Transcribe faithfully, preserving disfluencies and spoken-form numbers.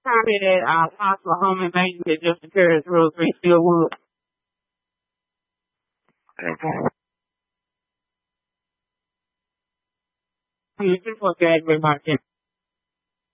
comment at our possible home invasion that just occurred at Rosary Stillwood. Okay. You just want to add remarks.